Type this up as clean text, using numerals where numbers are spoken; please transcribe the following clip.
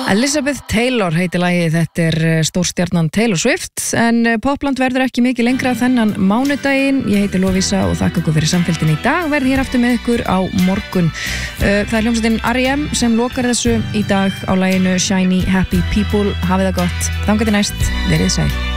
Elizabeth Taylor heitir lagið, þetta stórstjarnan Taylor Swift, en Popland verður ekki mikið lengra þennan mánudaginn. Ég heiti Lovísa og þakka ykkur fyrir samfylgdina í dag. Verð hér aftur með ykkur á morgun. Það hljómsveitin R.E.M. sem lokar þessu í dag á laginu Shiny Happy People. Hafið það gott. Þangað til næst, verið sæl.